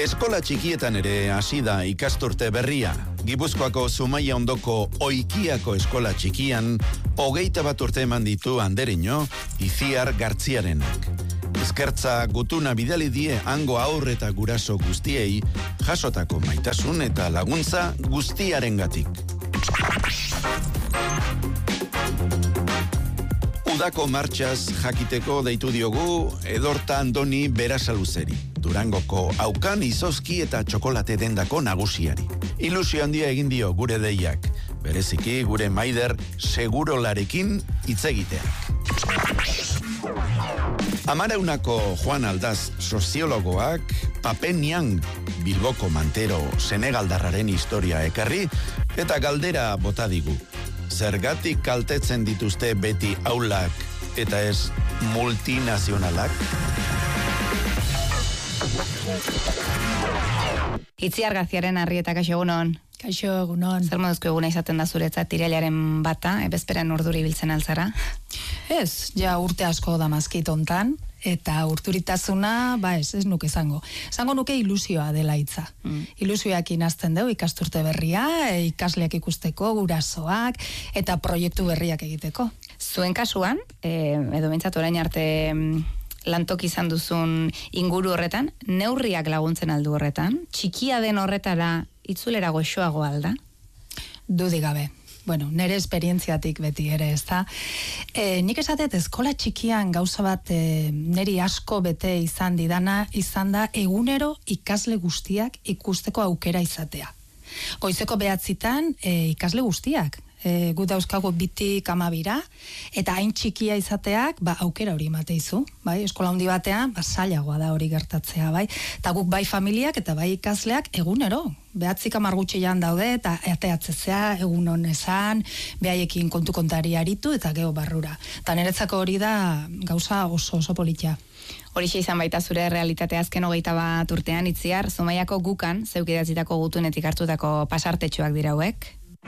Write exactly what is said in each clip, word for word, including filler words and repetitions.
Eskola txikietan ere hasi da ikasturte berria. Gipuzkoako Zumaia ondoko Oikiako eskola txikian, hogeita bat urte eman ditu Andereño, Itziar Gartziarenak. Eskertza gutuna bidali die hango aur eta guraso guztiei, jasotako maitasun eta laguntza guztiarengatik. Udako martxaz jakiteko deitu diogu Edorta Andoni Berasaluzeri, Durangoko Aukan izozki eta txokolate dendako nagusiari. Ilusio handia egin dio gure deiak, bereziki gure Maider Segurolarekin hitz egiteak. Amaraunako Juan Aldaz soziologoak Papenian Bilboko mantero senegaldarraren historia ekarri eta galdera bota digu. Zergatik kaltetzen dituzte beti aulak eta ez multinazionalak? Itziar Gartziaren Arrieta, kaixo egunon. Kaixo egunon. Zer moduzko eguna izaten da zuretzat irailaren bata, bezperan urduri biltzen altzara? Ez, ja urte asko da mazkit ontan, eta urturitasuna, ba ez, ez nuke izango. Zango nuke ilusioa dela hitza. Mm. Ilusioak inazten dugu ikasturte berria, ikasleak ikusteko, gurasoak, eta proiektu berriak egiteko. Zuen kasuan, e, edo bintzat orain arte lantok izan duzun inguru horretan, neurriak laguntzen aldu horretan, txikia den horretara itzulera goxoago alda? Dudik gabe. Bueno, nire esperientziatik beti ere, ez da. E, nik esatet eskola txikian gauza bat e, niri asko bete izan didana, izan da egunero ikasle guztiak ikusteko aukera izatea. Goizeko behatzitan e, ikasle guztiak, e, gu dauzkago bitik amabira, eta hain txikia izateak, ba, aukera hori emateizu, bai, eskola handi batean, ba, zailagoa da hori gertatzea, bai, eta guk bai familiak eta bai ikasleak egunero, behatzik amar gutxian daude, eta ateatzezea egun honezan, behaiekin kontu kontari aritu, eta geho barrura. Eta niretzako hori da gauza oso oso politia. Horixe izan baita zure realitate azken hogeita bat urtean, Itziar, Zumaiako gukan, zeuk idatzitako gutunetik hartutako pasartetxoak dira hauek.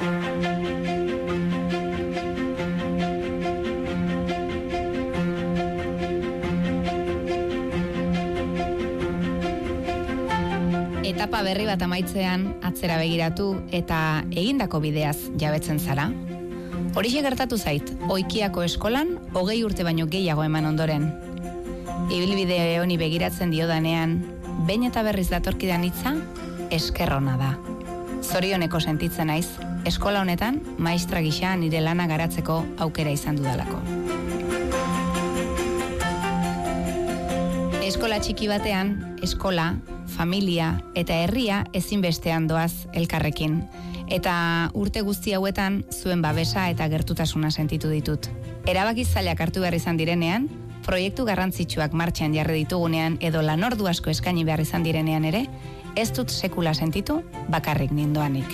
Etapa berri bat amaitzean atzera begiratu eta egindako bideaz jabetzen zara. Horixe gertatu zait, Oikiako eskolan hogei urte baino gehiago eman ondoren. Ibilbide honi begiratzen diodanean, behin eta berriz datorkidan hitza, eskerrona da. Zorioneko sentitzen naiz, eskola honetan maistra gisa nire lana garatzeko aukera izan dudalako. Eskola txiki batean, eskola, familia eta herria ezinbestean doaz elkarrekin. Eta urte guzti hauetan zuen babesa eta gertutasuna sentitu ditut. Erabaki zailak hartu behar izan direnean, proiektu garrantzitsuak martxan jarri ditugunean edo lanordu asko eskaini behar izan direnean ere, ez dut sekula sentitu bakarrik nindoanik.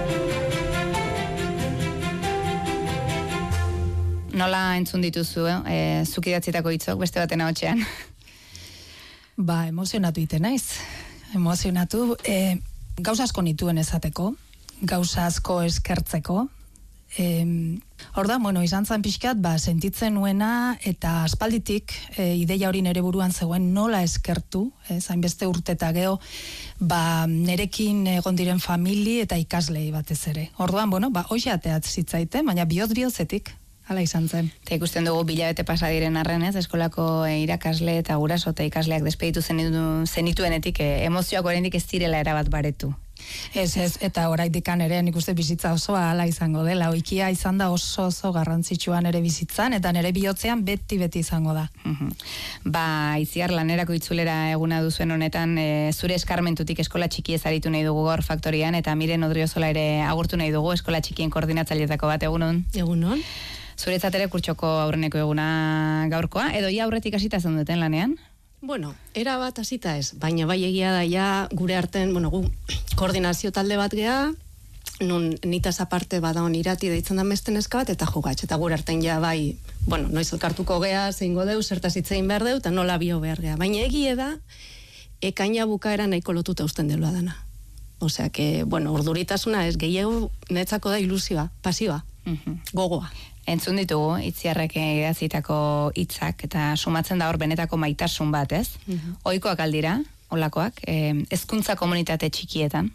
Nola entzun dituzu, eh? Zuk idatzitako hitzok beste baten ahotsean? Ba, emozionatu iten naiz. Emozionatu, e, gauza asko nituen esateko, gauza asko eskertzeko. E, Horda, bueno, izan zan pixkat, ba, sentitzen nuena eta aspalditik e, ideia hori nere buruan zegoen nola eskertu, ez, hainbeste urte eta geho, ba, nerekin egon diren famili eta ikaslei batez ere. Orduan, bueno, ba, hoxe ateat zitzaite, baina bihotz-bihotzetik. Hala izan zen. Eta ikusten dugu bilabete pasa diren arren, ez, eskolako irakasle eta guraso eta ikasleak despeditu zenituenetik, e, emozioak oraindik ez direla erabat baretu. Ez, ez, eta oraindikan ere nik uste bizitza osoa hala izango dela. Oikia izan da oso oso garrantzitsuan ere bizitzan, eta nere bihotzean beti-beti izango da. Uhum. Ba, Itziar, lanerako itzulera eguna duzuen honetan, e, zure eskarmentutik eskola txikiez aritu nahi dugu gaur faktorian, eta Miren Odriozola ere agurtu nahi dugu eskola txikien koordinatzaileetako bat, egunon? Egunon. Zuretzat ere kurtsoko aurreneko eguna gaurkoa, edo ia aurretik hasita zen lanean? Bueno, era bat hasita ez, baina bai egia da ja gure arten, bueno, gu koordinazio talde bat gea, nun nitaz aparte badaon irati deitzen da mesten eska bat, eta jugatx, eta gure arten ja bai, bueno, noiz elkartuko gea, zeingo deu, zertaz hitzein behar deu, eta nola bio behar gea. Baina egia da, ekaina bukaera nahiko lotuta usten delua dana. Osea, que, bueno, urduritasuna ez, gehiago netzako da ilusioa, pasioa, uh-huh. gogoa. Entzun ditugu, Itziarrek idazitako hitzak eta sumatzen da hor benetako maitasun bat, ez? Uh-huh. Ohikoak aldira, olakoak, e, hezkuntza komunitate txikietan?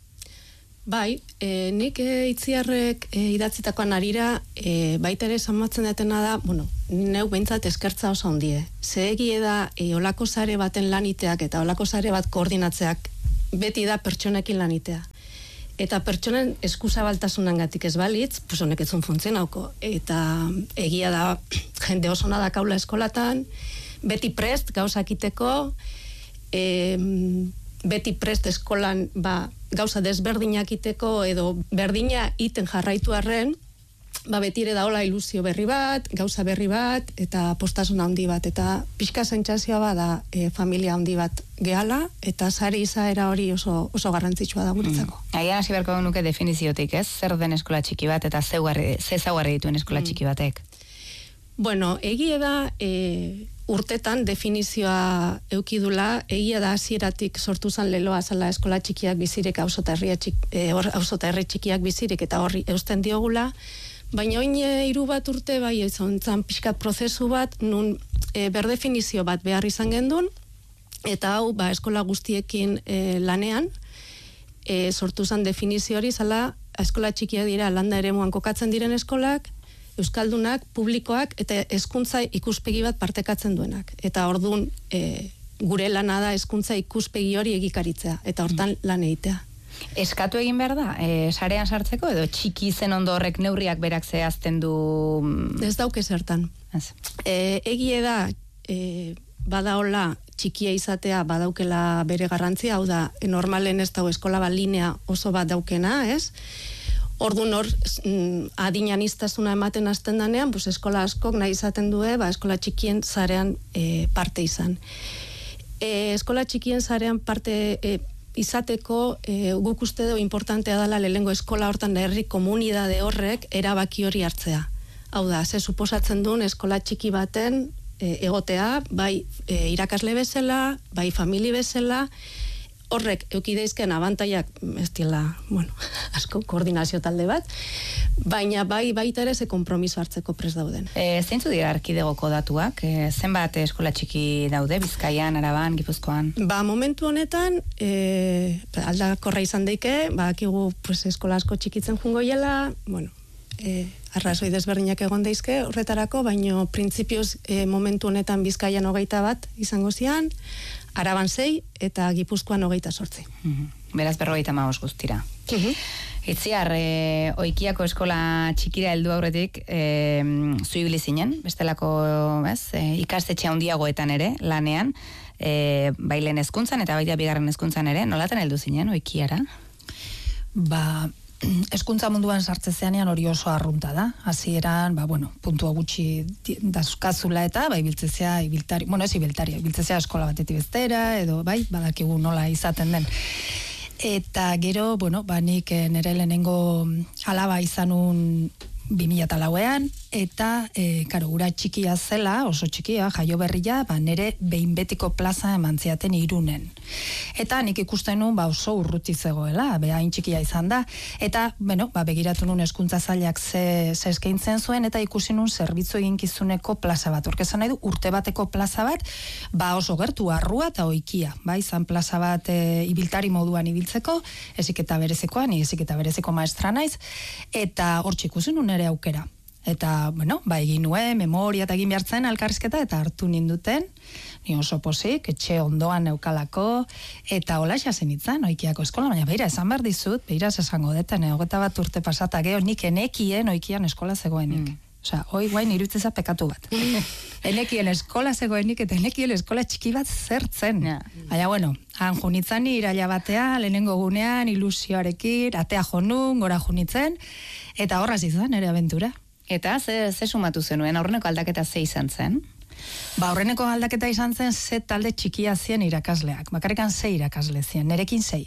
Bai, e, nik e, itziarrek e, idatzitakoan arira, e, baita ere samatzen datena da, bueno, neu behintzat eskertza oso handie. Ze egie da, e, olako sare baten laniteak eta olako sare bat koordinatzeak beti da pertsonekin lanitea. Eta pertsonen eskuzabaltasunangatik ez balitz, pues honek etzun funtzionauko. Eta egia da, jende oso nada kaula eskolatan, beti prest gauzakiteko, e, beti prest eskolan ba, gauza desberdinak iteko edo berdina iten jarraitu arren, ba betire daola ilusio berri bat, gauza berri bat, eta postasuna handi bat, eta pixka sentsazioa bada e, familia handi bat gehala, eta sari izaera hori oso, oso garrantzitsua da guretzako. Mm. Agian hasi beharko nuke definiziotik, ez? Zer den eskola txiki bat, eta ze ezaugarri dituen eskola mm. txiki batek? Bueno, egia da, e, urtetan definizioa eukidula, egia da hasieratik sortu zan leloa zala eskola txikiak bizirik, auzo eta herri e, txikiak bizirik, eta horri eusten diogula, baina oin hiru bat urte bai izan zan pixkat prozesu bat, nun e, berdefinizio bat behar izan gendun, eta hau ba, eskola guztiekin e, lanean, e, sortu zan definizio hori zala eskola txikiak dira landa eremuan kokatzen diren eskolak, euskaldunak, publikoak eta hezkuntza ikuspegi bat partekatzen duenak. Eta ordun e, gure lana da hezkuntza ikuspegi hori egikaritzea eta hortan mm. lan egitea. Eskatu egin behar da, e, sarean sartzeko edo txiki zen ondo horrek neurriak berak zehazten du... Ez dauke zertan. E, egie da, e, badaola txikia izatea badaukela bere garrantzia, hau da, normalen ez dago eskola bat linea oso bat daukena, ez? Orduan hor, adinan iztasuna ematen hasten danean, pues eskola askok nahi izaten due, ba, eskola txikien zarean e, parte izan. E, eskola txikien zarean parte e, izateko, e, guk uste dugu importantea dela lehengo eskola hortan herri komunidade horrek erabaki hori hartzea. Hau da, ze suposatzen duen eskola txiki baten e, egotea, bai e, irakasle bezala, bai famili bezala, horrek eukideizken abantaiak, ez dela, bueno, asko koordinazio talde bat, baina bai baita ere ze konpromiso hartzeko prest dauden. E, zeintzu dira arkidegoko datuak? E, zenbat eskola txiki daude, Bizkaian, Araban, Gipuzkoan? Ba, momentu honetan, e, aldakorra izan daike, ba, akigu pues, eskola asko txikitzen jungo hiela, bueno, e, arrazoi desberdinak egon daizke horretarako, baino printzipioz e, momentu honetan Bizkaian hogeita bat izango zian, Araban sei eta Gipuzkoan hogeita sortzi. Uh-huh. Beraz berrogeita maos guztira. Uh-huh. Itziar, e, Oikiako eskola txikira heldu aurretik e, zuibili zinen, bestelako ez, e, ikastetxe handiagoetan ere, lanean, e, bai lehen hezkuntzan eta baita bigarren hezkuntzan ere, nolaten heldu zinen Oikiara? Ba... Hezkuntza munduan sartzezeanean hori oso arrunta da. Hasieran, ba, bueno, puntua gutxi dazkazula eta, bai, biltzezea, ibiltari, bueno, ez ibiltari, biltzezea eskola batetik bestera, edo, bai, badakigu nola izaten den. Eta gero, bueno, ba, nik nire lehenengo alaba izanun bi mila lauean, eta, e, karo, gura txikia zela, oso txikia, jaio berria, ba, nire behin betiko plaza eman ziaten Irunen. Eta nik ikusten nun, ba, oso urruti zegoela, behain txikia izan da, eta, bueno, ba, begiratu nun hezkuntza zailak ze, ze eskaintzen zuen, eta ikusi nun zerbitzu eginkizuneko plaza bat. Orkezan nahi du, urte bateko plaza bat, ba, oso gertu, Arrua eta Oikia, ba, izan plaza bat e, ibiltari moduan ibiltzeko, ezik eta berezekoa, ni ezik eta berezeko maestra naiz, eta hor ikusi nun ere aukera. Eta, bueno, ba, egin nuen, memoria eta egin behartzen alkarrizketa, eta hartu ninduten, ni oso posik, etxe ondoan neukalako, eta hola jasen itzan, Oikiako eskola, baina beira, esan behar dizut, beira, esango deten, hogeta bat urte pasata, geho, nik enekien Oikian eskola zegoenik. Mm. Osea, hoi guain irutzeza pekatu bat. Enekien eskola zegoenik, eta enekien eskola txiki bat zertzen. Yeah. Baina, bueno, han junitzen iraila batea, lehenengo gunean, ilusioarekin, atea jonun, gora junitzen, eta horraz izan, ere abentura. Eta ze, ze sumatu zenuen, aurreneko aldaketa ze izan zen? Ba, aurreneko aldaketa izan zen ze talde txikia zien irakasleak. Bakarrikan ze irakasle zien, nerekin zei.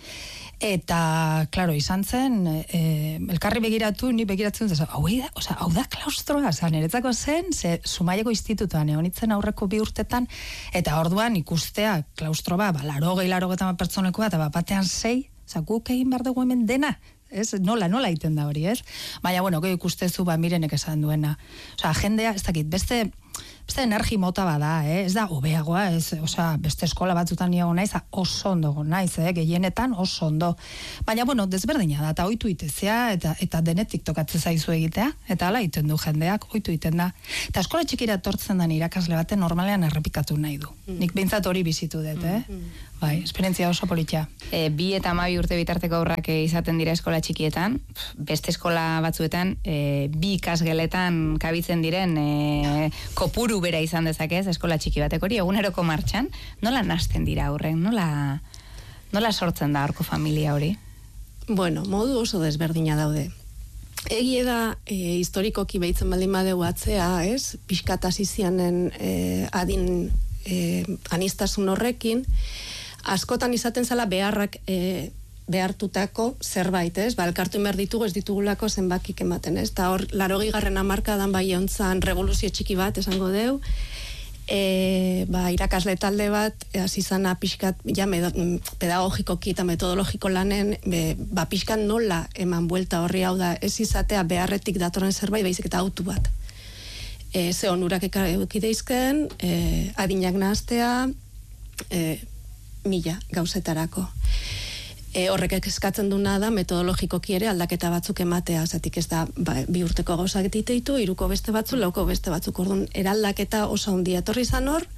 Eta, klaro, izan zen, e, elkarri begiratu, ni begiratzen dut, hau da, oza, hau da klaustroa, oza, niretzako zen, ze Zumaiako institutuan eonitzen aurreko bi urtetan, eta orduan ikustea klaustroa, ba, laro gehi laro getan pertsonekoa, eta bat batean zei, oza, guk egin behar dugu hemen dena, ez, nola, nola iten da hori, ez? Baina, bueno, gehi ikustezu, ba, mirenek esan duena. Oza, jendea, ez dakit, beste... beste energi mota bada, eh? Ez da hobeagoa, ez, osea, beste eskola batzutan niago naiz, oso ondo naiz, eh? Gehienetan oso ondo. Baina, bueno, desberdina da, eta ohitu itezea, eta, eta denetik tokatzen zaizu egitea, eta hala egiten du jendeak, ohitu egiten da. Eta eskola txikira etortzen den irakasle baten normalean errepikatu nahi du. Mm. Nik behintzat hori bizitu dut, eh? Mm. Bai, esperientzia oso politia. E, bi eta hamabi urte bitarteko aurrak izaten dira eskola txikietan, beste eskola batzuetan, e, bi ikasgeletan kabitzen diren e, kopuru bera izan dezakez eskola txiki batek hori, eguneroko martxan, nola nasten dira aurren, nola, nola sortzen da horko familia hori? Bueno, modu oso desberdina daude. Egie da, e, historikoki behitzen baldin badeu atzea, ez? Piskat asizianen e, adin e, anistasun horrekin, askotan izaten zala beharrak e, behartutako zerbait, ez? Ba, elkartu behar ditugu, ez ditugulako zenbakik ematen, ez? Eta hor, larogi garren hamarkadan bai eontzan revoluzio txiki bat, esango deu, e, ba, irakasle talde bat, hasi zana pixkat, ja, medo, pedagogikoki eta metodologiko lanen, be, ba, pixkat nola eman buelta horri, hau da, ez izatea beharretik datorren zerbait, baizik eta autu bat. E, ze onurak ekideizken, e, adinak nahaztea, e, mila gauzetarako. E, horrek eskatzen duna da metodologikoki ere aldaketa batzuk ematea, zatik ez da ba, bi urteko gauzak diteitu, hiruko beste batzu, lauko beste batzuk, orduan eraldaketa oso handia etorri zan hor,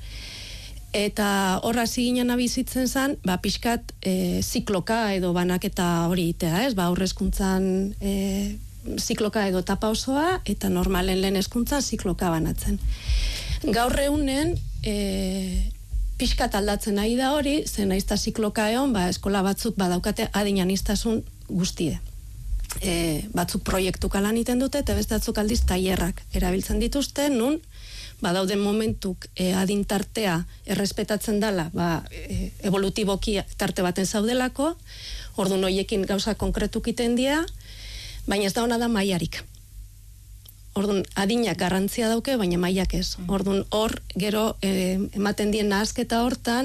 eta horra ziginen abizitzen zan, ba, pixkat e, zikloka edo banaketa hori itea, ez? Ba, aurrezkuntzan e, zikloka edo tapa osoa, eta normalen lehen hezkuntzan zikloka banatzen. Gaur egunen, e, pixkat aldatzen nahi da hori, zen naizta zikloka egon, ba, eskola batzuk badaukate adinan iztasun guztie. E, batzuk proiektuka lan iten dute, eta beste batzuk aldiz tailerrak erabiltzen dituzte, nun, badauden momentuk e, adintartea errespetatzen dela, ba, e, evolutiboki tarte baten zaudelako, orduan hoiekin gauza konkretuk iten dia, baina ez da hona da mailarik. Orduan, adinak garrantzia dauke, baina mailak ez. Orduan, hor, gero, e, ematen dien nahazketa hortan,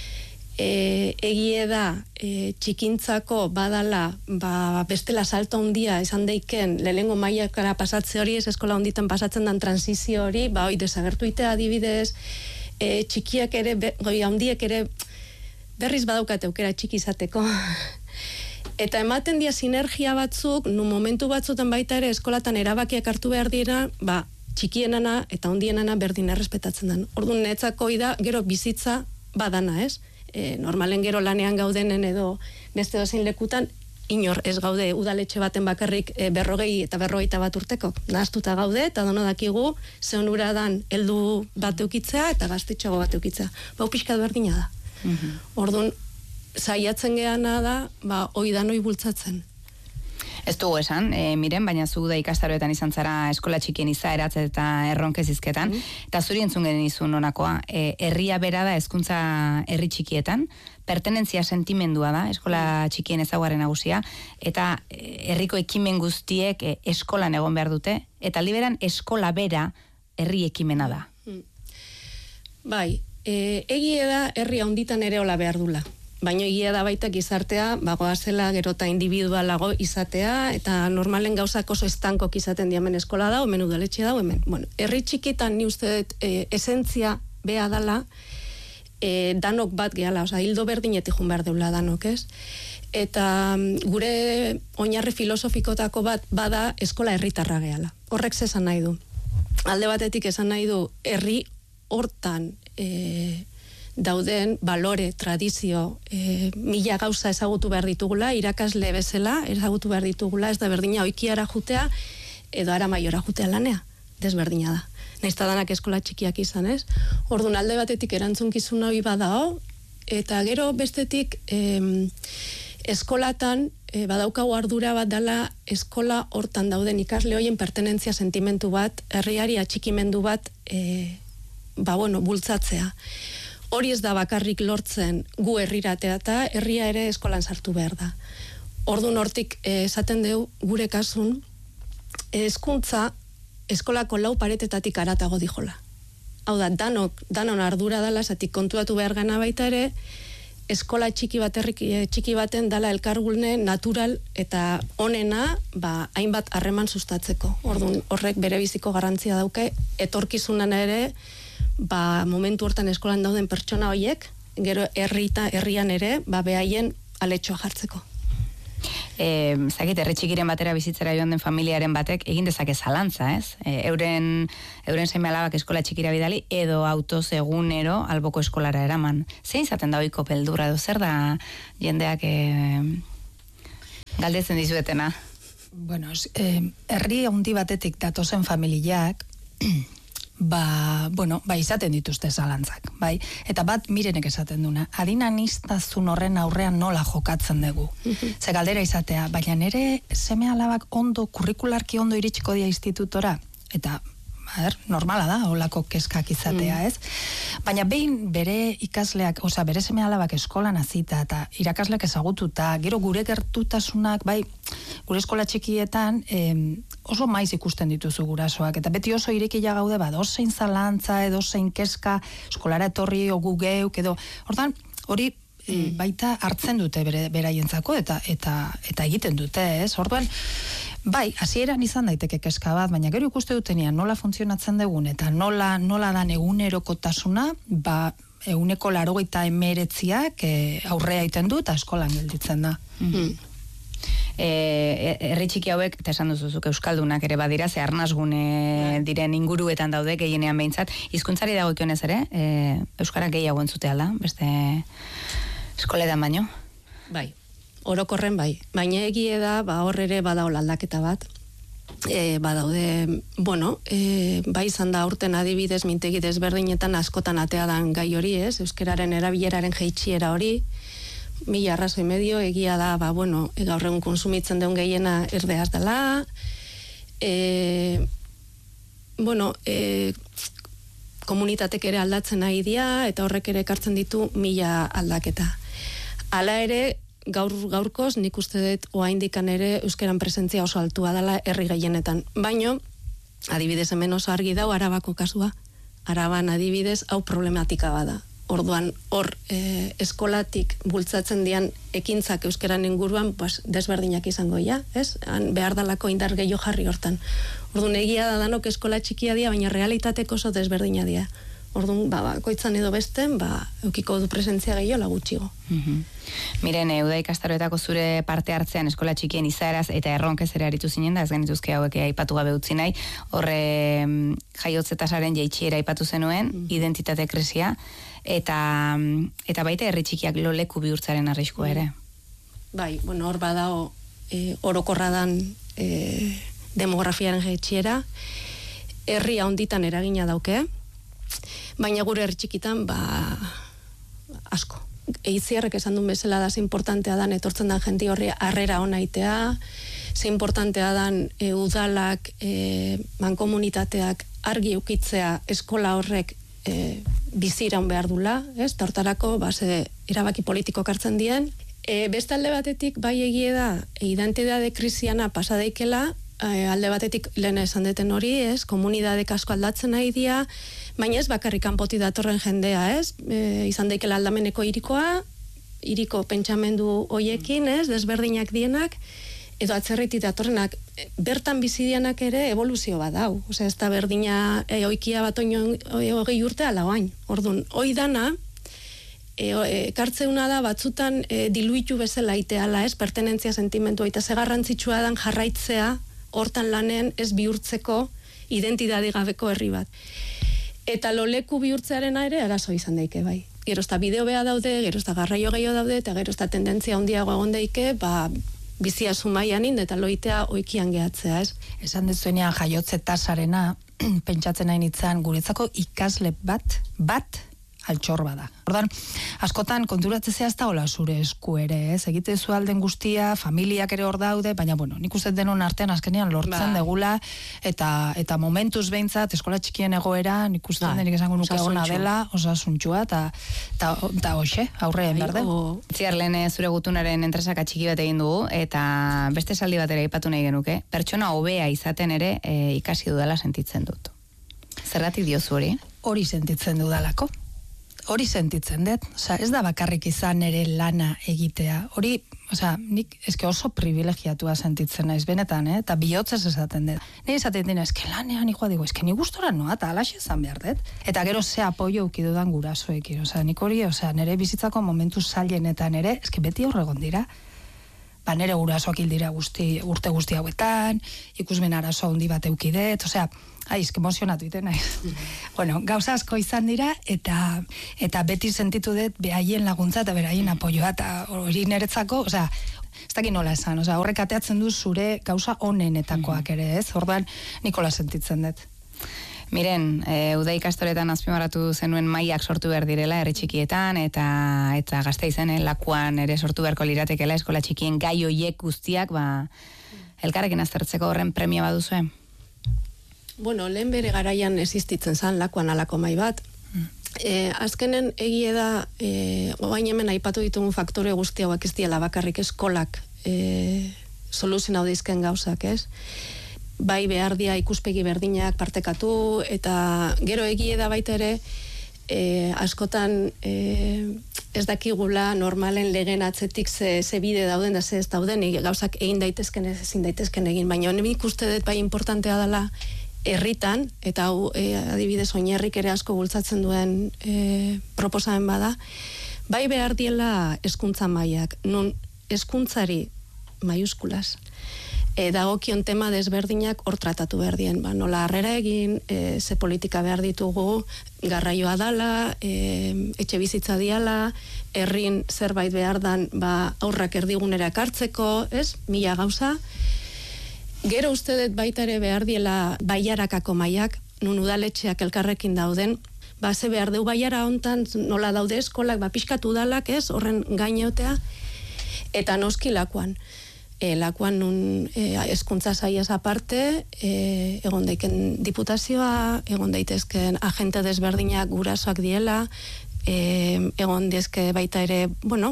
e, egie da, e, txikintzako badala, ba, bestela salto handia esan deiken, lehengo mailakara pasatze hori, ez eskola honditan pasatzen dan transizio hori, ba, hoi, desagertu itea adibidez, e, txikiak ere, be, goi, handiek ere, berriz badaukate aukera txiki izateko. Eta ematen dia sinergia batzuk, nu momentu batzutan baita ere eskolatan erabakiak hartu behar dira, ba, txikienana eta hondienana berdin errespetatzen den. Orduan, netzako da, gero bizitza badana, ez? E, normalen gero lanean gaudenen edo beste dozein lekutan, inor ez gaude udaletxe baten bakarrik e, berrogei eta berrogeita bat urteko. Nahaztuta gaude, eta dono dakigu, ze onura dan heldu bat eukitzea eta gaztetxoago bat eukitzea. Bau pixkat berdina da. Mm-hmm. Orduan, saiatzen geana da, ba, oidan oi bultzatzen. Ez dugu esan, e, miren, baina zu da ikastaroetan izan zara eskola txikien izaeratz eta erronkez izketan, mm. eta zuri entzun genen izun honakoa, e, herria bera da hezkuntza herri txikietan, pertenentzia sentimendua da, eskola txikien ezaguaren nagusia, eta herriko ekimen guztiek e, eskolan egon behar dute, eta liberan eskola bera herri ekimena da. Mm. Bai, e, egie da herria honditan ere hola behar dula. Baina egia da baita gizartea, bagoa zela gero eta individualago izatea, eta normalen gauzak oso estankok izaten diamen eskola da, hemen udaletxe da, hemen. Bueno, herri txikitan ni uste dut e, esentzia bea dala, e, danok bat gehala, oza, hildo berdinetik jun behar deula danok, ez? Eta gure oinarri filosofikotako bat bada eskola herritarra gehala. Horrek zesan nahi du. Alde batetik esan nahi du, herri hortan e, dauden balore, tradizio, e, mila gauza ezagutu behar ditugula, irakasle bezala ezagutu behar ditugula, ez da berdina oikiara jutea, edo ara maiora jutea lanea, desberdina da. Naizta danak eskola txikiak izan, ez? Orduan alde batetik erantzunkizun hori badao, eta gero bestetik em, eskolatan e, badaukagu ardura bat dela eskola hortan dauden ikasle hoien pertenentzia sentimentu bat, herriari atxikimendu bat e, ba bueno, bultzatzea. Hori ez da bakarrik lortzen gu herriratea eta herria ere eskolan sartu behar da. Orduan hortik eh, esaten dugu gure kasun, hezkuntza eskolako lau paretetatik aratago dijola. Hau da, danok, danon ardura dala, zatik kontuatu behar gana baita ere, eskola txiki bat herrik, txiki baten dala elkargulne natural eta onena, ba, hainbat harreman sustatzeko. Orduan horrek bere biziko garrantzia dauke, etorkizunan ere, ba, momentu hortan eskolan dauden pertsona horiek, gero herrita, herrian ere, ba, behaien aletxoa jartzeko. E, zakit, erre txikiren batera bizitzera joan den familiaren batek egin dezake zalantza, ez? E, euren, euren seme alabak eskola txikira bidali edo autoz egunero alboko eskolara eraman. Zein zaten da oiko beldurra edo zer da jendeak e, galdetzen dizuetena? Bueno, eh, herri handi batetik datozen familiak ba, bueno, ba izaten dituzte zalantzak, bai? Eta bat mirenek esaten duna, adinaniztazun horren aurrean nola jokatzen dugu. Ze galdera izatea, baina nere seme alabak ondo, kurrikularki ondo iritsiko dia institutora, eta Ber, normala da, holako kezkak izatea, ez? Baina behin bere ikasleak, osea, bere seme alabak eskolan hasita eta irakasleak ezagututa, gero gure gertutasunak, bai, gure eskola txikietan, em, oso maiz ikusten dituzu gurasoak, eta beti oso irekila gaude, ba, dozein zalantza, edozein kezka, eskolara etorri, ogu geuk, edo, hortan, hori, e, baita hartzen dute bere, beraientzako, eta, eta, eta egiten dute, ez? Orduan, bai, hasieran izan daiteke kezka bat, baina gero ikuste dutenean nola funtzionatzen dugun eta nola nola dan egunerokotasuna, ba eguneko laurogeita hemeretziak e, aurrea egiten du eta eskolan gelditzen da. Mm. E, herri txiki hauek, eta esan duzuzuk euskaldunak ere badira, ze arnasgune diren inguruetan daude gehienean behintzat, hizkuntzari dagokionez ere, e, euskara gehiago entzutea da, beste eskoletan baino. Bai. Orokorren bai, baina egie da, ba hor ere badaola aldaketa bat. E, badaude, bueno, e, bai izan da urten adibidez mintegi desberdinetan askotan atea dan gai hori, ez? Euskeraren erabileraren jeitsiera hori, mila arrazoi medio, egia da, ba bueno, gaur egun konsumitzen deun gehiena erdeaz dela. E, bueno, e, komunitatek ere aldatzen nahi dira, eta horrek ere ekartzen ditu mila aldaketa. Hala ere, gaur gaurkoz nik uste dut oraindikan ere euskeran presentzia oso altua dela herri gehienetan. Baino adibidez hemen oso argi dau Arabako kasua. Araban adibidez hau problematika bada. Orduan hor e, eskolatik bultzatzen dian ekintzak euskeran inguruan pues, desberdinak izango ja, ez? Han behar dalako indar gehiago jarri hortan. Orduan egia da danok eskola txikia dia, baina realitateko oso desberdina dia. Orduan, ba, ba, koitzan edo besten, ba, eukiko du presentzia gehiago lagutxigo. Mm-hmm. Miren, Uda ikastaroetako zure parte hartzean eskola txikien izaeraz eta erronkez ere aritu zinen da, ez genituzke hauek aipatu gabe utzi nahi, horre jaiotze tasaren jaitsiera aipatu zenuen, mm-hmm. identitate kresia, eta, eta baita herri txikiak lo leku bihurtzaren arriskua ere. Bai, bueno, hor badao e, orokorra dan e, demografiaren jaitsiera, herri handitan eragina dauke, baina gure herri txikitan, ba, asko. Eitziarrek esan duen bezala da, ze importantea dan, etortzen da jenti horri harrera ona itea, ze importantea dan e, udalak, e, mankomunitateak argi ukitzea eskola horrek e, biziraun behar dula, ez? Ta hortarako, ba, ze erabaki politiko hartzen dien. E, beste alde batetik, bai egie da, e, identitate krisiana pasadeikela, e, alde batetik lehen esan deten hori, ez? Komunidadek asko aldatzen nahi dia, baina ez bakarrik kanpoti datorren jendea, ez? E, izan daikela aldameneko irikoa, iriko pentsamendu hoiekin, ez? Desberdinak dienak, edo atzerritik datorrenak, bertan bizidianak ere evoluzio bat dau. Osea, ez da berdina e, oikia bat oino hogei urte ala oain. Orduan, hoi dana, e, e, kartzeuna da batzutan e, diluitu bezala iteala, ez? Pertenentzia sentimentua, eta ze garrantzitsua dan jarraitzea, hortan lanen ez bihurtzeko identitate gabeko herri bat. Eta loleku bihurtzearena ere arazo izan daike, bai. Gero ezta bideo beha daude, gero ezta garraio gehiago daude, eta gero ezta tendentzia handiago egon daike, ba, bizia sumaian ind, eta loitea oikian gehatzea, ez? Esan dezuenean jaiotze tasarena, pentsatzen nahi nitzan, guretzako ikasle bat, bat, altxor bada. Ordan, askotan konturatzea ez da hola zure esku ere, ez? Egite zu alden guztia, familiak ere hor daude, baina bueno, nik uste denon artean azkenean lortzen ba. degula, eta eta momentuz behintzat eskola txikien egoera, nik uste ba. denik esango nuke ona dela, osasuntxua, eta eta ta hoxe, aurre berde. Ziarlen zure gutunaren entresaka txiki bat egin dugu, eta beste esaldi bat ere aipatu nahi genuke, pertsona hobea izaten ere e, ikasi dudala sentitzen dut. Zergatik diozu hori? Hori sentitzen dudalako. hori sentitzen dut, osea, ez da bakarrik izan ere lana egitea, hori, osea, nik eske oso privilegiatua sentitzen naiz benetan, eh? Eta bihotzez esaten dut. Ni esaten dena, eske lanean ikoa digo, eske ni gustora noa, eta alaxe izan behar dut. Eta gero ze apoio ukidudan gurasoekin, osea, nik hori, osea, nire bizitzako momentu zailenetan ere, eske beti horregon dira. Ba, nire gurasoak hil dira guzti, urte guzti hauetan, ikusmen arazo handi bat eukidet, osea, ai, eske emozionatu iten naiz. Bueno, gauza asko izan dira, eta eta beti sentitu dut behaien laguntza eta beraien apoioa, eta hori niretzako, osea, ez dakit nola esan, osea, horrek ateatzen du zure gauza onenetakoak ere, ez? Orduan, nikola sentitzen dut. Miren, e, uda ikastoretan azpimarratu zenuen mailak sortu behar direla herri txikietan, eta eta Gasteizen, eh, lakuan ere sortu beharko liratekela eskola txikien gai hoiek guztiak, ba, elkarrekin aztertzeko horren premia baduzue? Bueno, lehen bere garaian existitzen zan lakuan alako mai bat. Mm. E, azkenen egie da, e, oain hemen aipatu ditugun faktore guzti hauak ez diela bakarrik eskolak e, soluzin hau dizken gauzak, ez? Bai behar dia ikuspegi berdinak partekatu, eta gero egie da baita ere, e, askotan e, ez dakigula normalen legen atzetik ze, ze bide dauden da ze ez dauden, e, gauzak egin daitezken ez ezin daitezken egin, baina honen ikuste dut bai importantea dela herritan, eta hau e, adibidez oinerrik ere asko bultzatzen duen e, proposamen bada, bai behar diela hezkuntza mailak, nun hezkuntzari maiuskulas, E, dagokion tema desberdinak hor tratatu behar dien, ba, nola harrera egin, e, ze politika behar ditugu, garraioa dala, e, etxe bizitza diala, herrin zerbait behar dan, ba, aurrak erdigunera ekartzeko, ez, mila gauza. Gero uste dut baita ere behar diela baiarakako mailak, nun udaletxeak elkarrekin dauden, ba, ze behar deu baiara hontan, nola daude eskolak, ba, pixkatu udalak, ez, horren gaineotea, eta noski lakuan. E, lakuan nun e, hezkuntza saiaz aparte, e, egon daiken diputazioa, egon daitezken agente desberdinak gurasoak diela, e, egon daizke baita ere, bueno,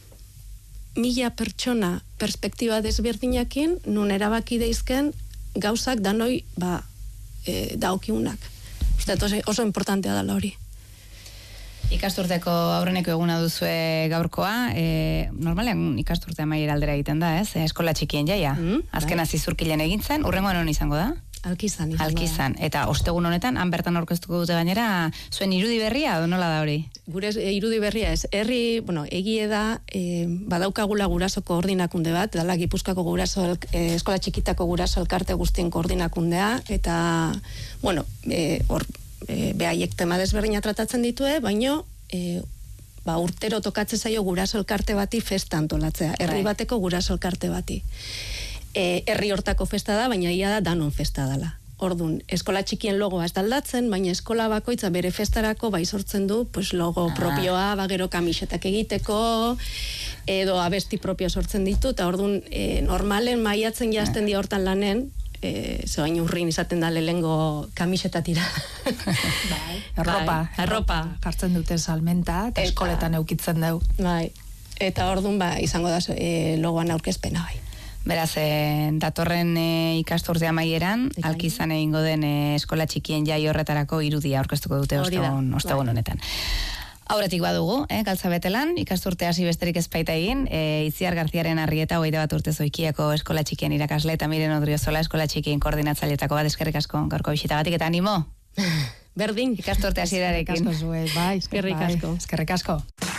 mila pertsona perspektiba desberdinakin, nun erabaki daizken gauzak danoi, ba, e, daokiunak. Uste, oso, oso importantea dela hori. Ikasturteko aurreneko eguna duzue gaurkoa, e, normalean ikasturte amaiera aldera egiten da, ez? Eskola txikien jaia. Mm, Azken hasi zurkilen egin zen, urrengoan hon izango da? Alkizan. Alkizan. Eta ostegun honetan, han bertan aurkeztuko dute gainera, zuen irudi berria, nola da hori? Gure e, irudi berria ez. Herri, bueno, egie da, e, badaukagula gurasoko koordinakunde bat, dala Gipuzkoako guraso, e, eskola txikitako guraso elkarte guztien koordinakundea, eta, bueno, e, hor, E, behaiek tema desberdina tratatzen ditue, baino e, ba, urtero tokatze zaio guraso elkarte bati festa antolatzea, herri bateko guraso elkarte bati. E, herri hortako festa da, baina ia da danon festa dela. Ordun, eskola txikien logoa ez daldatzen, baina eskola bakoitza bere festarako bai sortzen du, pues logo ah. propioa, bagero kamisetak egiteko, edo abesti propio sortzen ditu, eta ordun, e, normalen maiatzen jazten dia hortan lanen, E, ze baino urrin izaten da lehengo kamiseta tira. Bai, erropa, bai, erropa. Jartzen dute salmenta, eta eskoletan eukitzen deu. Bai, eta ordun ba, izango da e, logoan aurkezpena bai. Beraz, e, datorren e, ikasturte amaieran, Alkizan egingo den e, eskola txikien jai horretarako irudia aurkeztuko dute ostegun, ostegun honetan. Aurretik badugu, eh, Galtzabetelan, ikasturte hasi besterik ezpaita egin, e, Itziar Garziaren Arrieta, hogeita bat urte Zoikiako eskola txikien irakasle, eta Miren Odriozola eskola txikien koordinatzailetako bat, eskerrik asko gaurko bisitagatik, eta animo? Berdin. Ikasturte hasierarekin. Eskerrik asko zuei, bai, eskerrik asko. Eskerrik asko.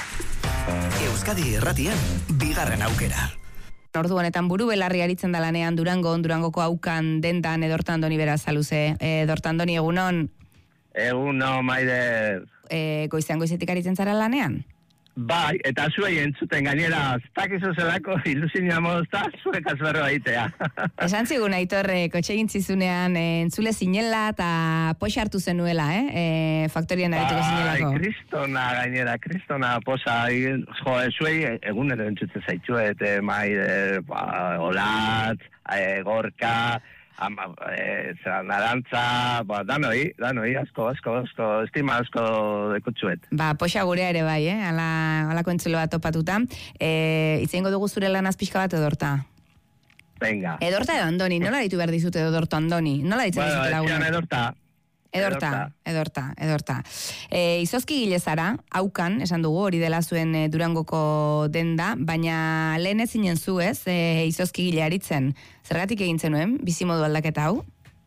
Euskadi Irratian, bigarren aukera. Ordu honetan buru belarri aritzen da lanean Durango, Durangoko aukan dendan edortan doni beraz aluze. Edortan doni egunon? Egunon, Maider. E, goizean goizetik aritzen zara lanean? Bai, eta zuei entzuten gainera, ztakizu zelako ilusinia modozta, zuek azberro aitea. Esan zigun, Aitor, kotxe gintzizunean e, entzule zinela eta poxa hartu zenuela, eh? E, faktorian arituko zinelako. Bai, kristona gainera, kristona posa, jo, zuei egunero entzuten zaitzuet, e, Maider, ba, Olatz, e, Gorka, Ama, e, zera, narantza, ba, danoi, danoi, asko, asko, asko, estima asko dekutsuet. Ba, poxa gurea ere bai, eh? Ala, alako entzule bat topatuta. E, Itzengo dugu zure lan azpixka bat edorta? Venga. Edorta edo Andoni, nola ditu behar dizute edorta Andoni? Nola ditzen bueno, dizute laguna? Bueno, edorta, Edorta, edorta, edorta. E, izozki gile zara, haukan, esan dugu, hori dela zuen e, Durangoko denda, baina lehen ez zinen zu ez, e, izozki gile aritzen. Zergatik egin zenuen, bizimodu aldaketa hau?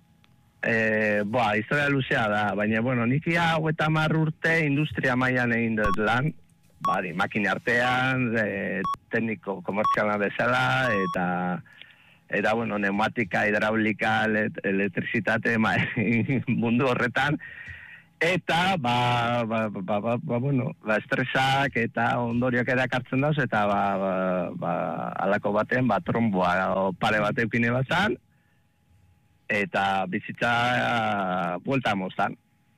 E, boa, historia luzea da, baina, bueno, nik ia hau eta hamar urte industria mailan egin dut lan, bari, makina artean, e, tekniko komertziala bezala, eta... Eta, bueno, pneumatika, hidraulika, elektrizitate, ma, mundu horretan. Eta, ba, ba, ba, ba, ba, bueno, ba, estresak eta ondoriak erakartzen dauz, eta, ba, ba, ba, alako baten, ba, tromboa, o pare bat eukine bat zan, eta bizitza buelta moztan.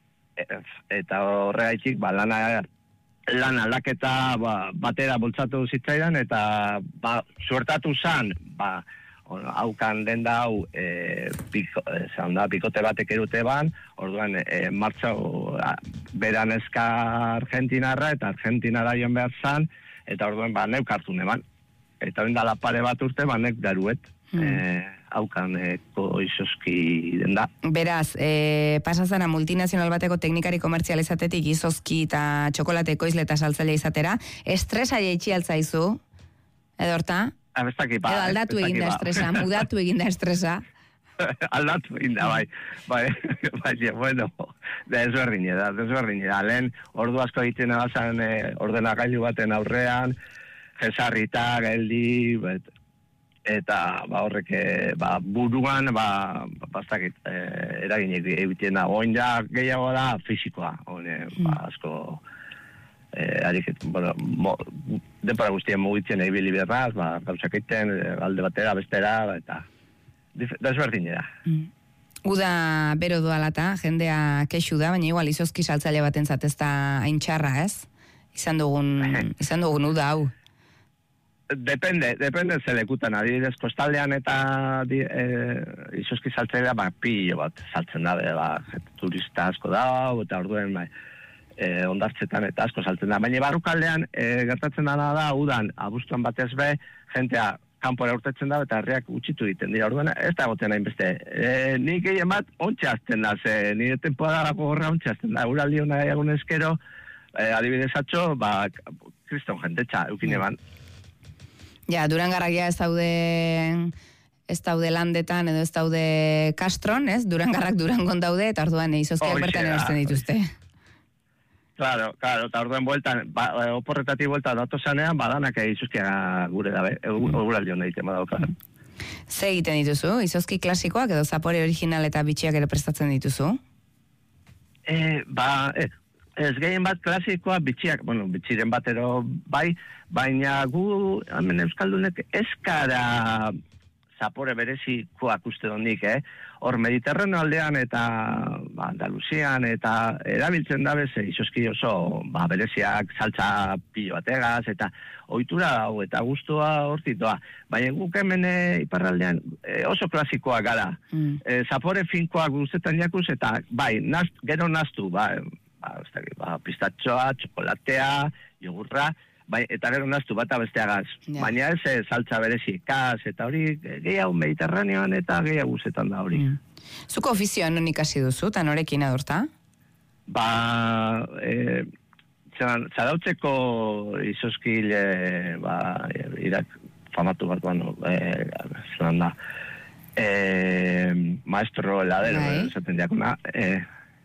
Eta horregaitik, ba, lana, lan aldaketa ba, batera boltzatu zitzaidan, eta, ba, suertatu zan, ba, haukan denda hau e, piko, e, da, pikote batek erute ban, orduan e, martxa beran eska Argentinarra eta Argentinara joan behar zan, eta orduan ba, neuk hartu neban. Eta hori dala pare bat urte, ba, neuk daruet. Hmm. E, haukan eko izozki denda. Beraz, e, pasazara multinazional bateko teknikari komertzial izatetik izozki eta txokolateko izle eta saltzaile izatera, estresa jaitsi altzaizu, edorta? Abestaki, ba, edo aldatu egin da estresa, mudatu egin da estresa. Aldatu egin da, bai. Bai, bai, bueno, da ezberdine da, ezberdine da. Lehen, ordu asko egiten abazan e, ordenagailu baten aurrean, jesarrita, geldi, bet, eta ba, horrek ba, buruan, ba, bastakit, e, eraginek egiten da. Oin da, gehiago da, fisikoa, oin, mm. ba, asko... Eh, ariket, bueno, mo, depara guztien mugitzen ebili berraz, ba, gauzak egiten, alde batera, bestera, eta desberdin da. Mm. Uda bero doalata, jendea kexu da, baina igual izozki saltzaile baten zatezta hain txarra, ez? Izan dugun, izan dugun uda hau. Depende, depende zelekutan, adibidez, kostaldean eta di, e, izozki saltzailea, ba, pillo bat saltzen da, ba, turista asko da, eta orduen, ba, E, ondartzetan eta asko saltzen da. Baina barrukaldean e, gertatzen dana da, udan, abuztuan batez be, jentea kanpora urtetzen da, eta herriak utxitu egiten dira. Orduan, ez da goten hainbeste. E, nik egin bat, ontsa azten da, ze nire temporadarako gorra ontsa azten da. Uraldi hona egun eskero, e, adibidez atxo, ba, kriston jentetxa, eukine ban. Ja, Durangarrakia ez daude... ez daude landetan edo ez daude Castron, ez? Durangarrak Durangon daude, eta orduan izozkiak bertan erosten dituzte. Claro, claro, eta orduen bueltan, ba, oporretatik buelta datu zanean, badanak izuzkia gure dabe, eguraldi hona egiten badauka. Ze egiten dituzu? Izozki klasikoak edo zapore original eta bitxiak ere prestatzen dituzu? E, ba, e, ez gehien bat klasikoa bitxiak, bueno, bitxiren batero bai, baina gu, hemen Euskaldunek, eskara zapore berezikoak uste donik, eh? Hor Mediterraneo aldean eta ba, Andaluzian eta erabiltzen da beze izozki oso ba, bereziak saltza pilo bategaz eta ohitura hau eta gustua hortik doa. Baina guk hemen e, iparraldean e, oso klasikoa gara. Mm. E, zapore finkoak guztetan jakuz eta bai, nazt, gero naztu, ba, ba, ba, pistatxoa, txokolatea, jogurra, bai, eta gero naztu bata besteagaz. Yeah. Baina ez e, saltza berezi, kaz, eta hori gehiago Mediterraneoan eta gehiago guzetan da hori. Mm. Zuko ofizioan non ikasi duzu, eta norekin adorta? Ba, e, zarautzeko izozkile, ba, irak famatu bat, bueno, e, zelan da, e, maestro heladero, zaten diakona, e,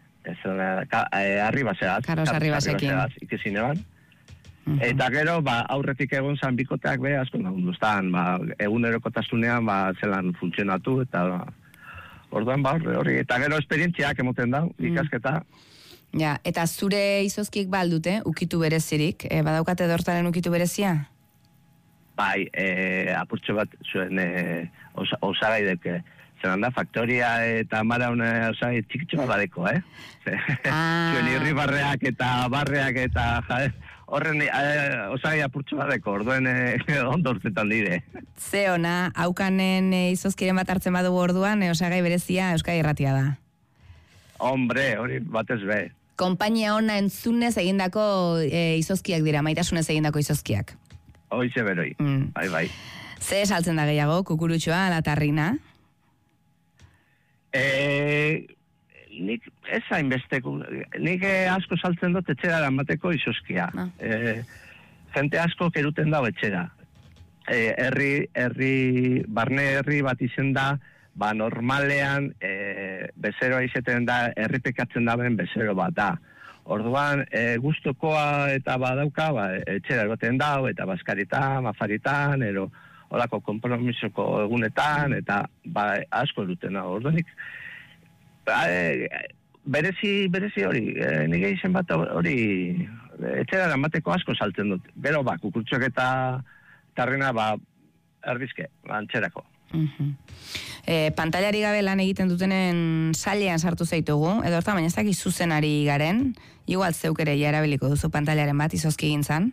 e, arribaseaz, Carlos Arribasekin. Ikizine ban. Eta gero, ba, aurretik egon zan bikoteak be, asko nahunduztan, ba, egunerokotasunean, ba, zelan funtzionatu, eta ba, orduan, ba, hori, eta gero esperientziak emoten da, ikasketa. Ja, eta zure izozkiek baldute, ukitu berezirik, e, badaukate dortaren ukitu berezia? Bai, e, apurtxo bat zuen e, osa, osagai deke, zelan da, faktoria eta mara una osagai txikitxo bat badeko, eh? Ah. Zuen irri barreak eta barreak eta, jade, horren e, osagai apurtxo badeko, orduen e, ondortzetan dire. Ze ona, haukanen e, izozkiren bat hartzen badugu orduan, e, osagai berezia Euskadi Irratia da. Hombre, hori batez be. Konpainia ona entzunez egindako e, izozkiak dira, maitasunez egindako izozkiak. Hoize beroi, mm. bai, bai. Ze saltzen da gehiago, kukurutxoa, ala tarrina? E, nik ez hainbesteko, nik asko saltzen dut etxera eramateko izoskia. Ah. E, jente asko keruten dago etxera. E, herri, herri, barne herri bat izen da, ba normalean e, bezeroa izeten da, herripekatzen daben bezero bat da. Orduan, e, gustokoa eta badauka, ba, etxera egoten dau, eta baskaritan, afaritan, ero holako konpromisoko egunetan, eta ba, asko duten hau. Orduan, nik, ba, e, berezi, berezi hori, e, nire izen bat hori, etxera eramateko asko saltzen dut. Gero, ba, kukurtxok eta tarrena, ba, erdizke, antxerako. Uh-huh. E, pantailari gabe lan egiten dutenen sailean sartu zaitugu, edo horta, baina ez dakit zuzenari garen, igual zeuk ere ja erabiliko duzu pantailaren bat izozki gintzan?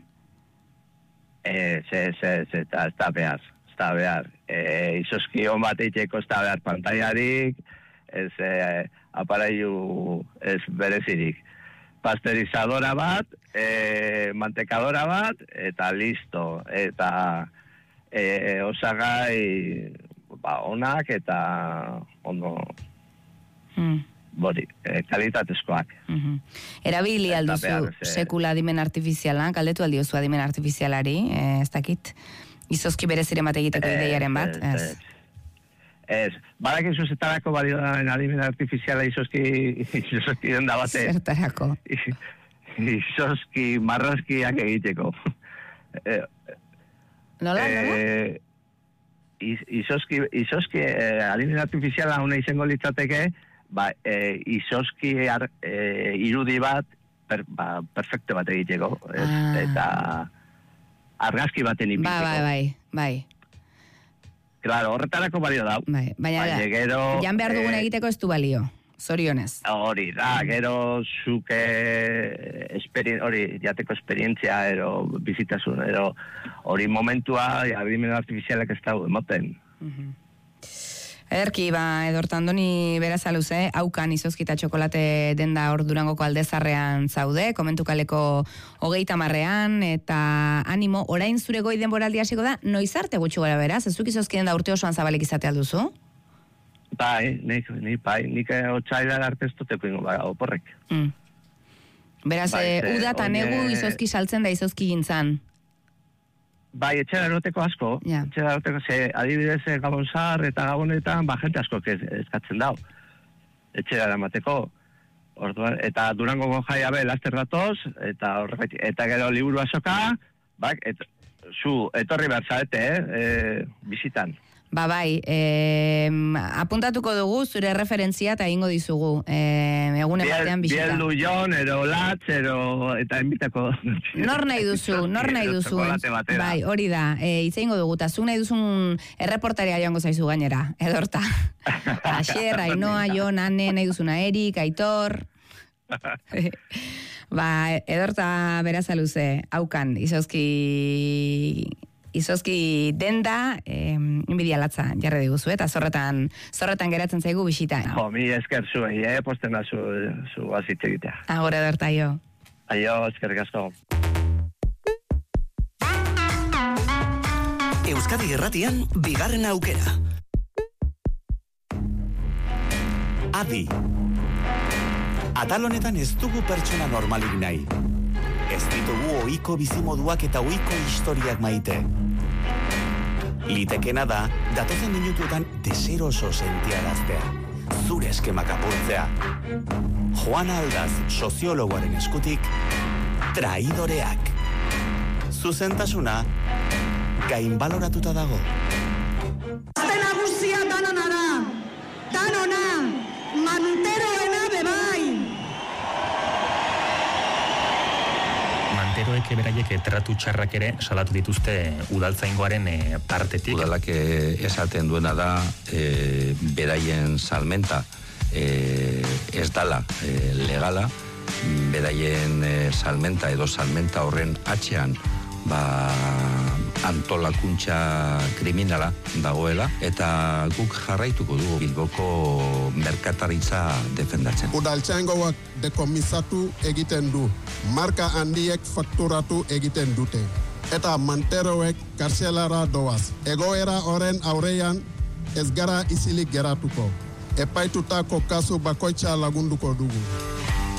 Ez, ez, ez, ez da behar, ez da behar. E, izozki hon bat eiteko ez da behar pantailarik, ez e, aparailu ez berezirik. Pasteurizadora bat, e, mantekadora bat, eta listo, eta e, osagai ba, onak eta ondo Hmm. bori, e, kalitatezkoak. Uh-huh. Erabili Ez da alduzu behar, ez, sekula adimen artifiziala, galdetu aldiozu adimen artifizialari, eh, ez dakit, izozki bereziren bat egiteko ideiaren bat, ez? Ez, badakizu zetarako balio da adimen artifiziala izozki, izozki den da bate. Zertarako? Izozki marrazkiak egiteko. E, Nola, nola? Eh, iz, izozki, izozki eh, adimen artifiziala una izango litzateke, ba, eh, izozki ar, eh, irudi bat per, ba, perfecto bat egiteko. Ez, Ah. Eta argazki baten ipiteko. Bai, bai, bai, bai. Claro, horretarako balio da. Bai, baina Baina da, gero, jan behar dugun eh, egiteko ez du balio, zorionez. Hori da, gero zuke esperien, hori jateko esperientzia, ero bizitasun, ero hori momentua, adimen artifizialak ez da emoten. Ederki, ba, Edorta Andoni Berasaluze, haukan izozkita txokolate denda hor Durangoko Aldezarrean zaude, komentukaleko hogeita marrean, eta animo, orain zure goi denboraldi hasiko da, noiz arte gutxi gara beraz, ez zuk izozki denda urte osoan zabalik izate alduzu? Bai, nik, nik, bai, nik otxailar arte ez duteko ingo, bai, oporrek. Mm. Beraz, Bai, e, ze, uda eta oine- negu izozki saltzen da izozki gintzan. Bai, etxera eroteko asko, Ja. etxera eroteko, ze adibidez eh, Gabon Zahar eta Gabonetan, ba, jente asko ez, eskatzen dau, etxera eramateko. Orduan, eta Durango jaia be, laster datoz, eta horregatik, eta gero liburu asoka, bak, et, zu, etorri behar zarete, eh, e, bizitan. Ba bai, e, apuntatuko dugu zure referentzia eta egingo dizugu, e, egune batean bisita. Bieldu jon, ero latz, ero, eta enbitako. Nor nahi duzu, nor nahi duzu. Txokolate batera. Bai, hori da, e, hitz egingo dugu, eta zuk nahi duzun erreportaria joango zaizu gainera, Edorta. Asier, Ainoa, Jon, Ane, nahi duzuna Erik, Aitor. Ba, Edorta Berasaluze, haukan, izozki... Izozki denda, eh, inbidia latza jarre diguzu, eta zorretan, zorretan geratzen zaigu bisita. Jo, mi esker zuei, eh, posten da zu, zu azitze egitea. Agora Edorta, jo. Aio, eskerrik asko. Euskadi Irratian, bigarren aukera. Adi. Atal honetan ez dugu pertsona normalik nahi. Ez ditugu ohiko bizimoduak eta ohiko historiak maite. Litekena da, datozen minutuetan deseroso sentiaraztea. Zure eskemak apurtzea. Juana Aldaz, soziologoaren eskutik, traidoreak. Zuzentasuna, gainbaloratuta dago. Azte nagusia danona da, danona, manteroena bebai. Manteroek beraiek tratu txarrak ere salatu dituzte udaltzaingoaren e, partetik. Udalak e, esaten duena da e, beraien salmenta e, ez dala e, legala, beraien e, salmenta edo salmenta horren atxean ba, antolakuntza kriminala dagoela, eta guk jarraituko dugu Bilboko merkataritza defendatzen. Udaltzaingoak dekomisatu egiten du, marka handiek fakturatu egiten dute, eta manteroek kartzelara doaz. Egoera horren aurrean ez gara isilik geratuko. epaitutako kasu bakoitza lagunduko dugu.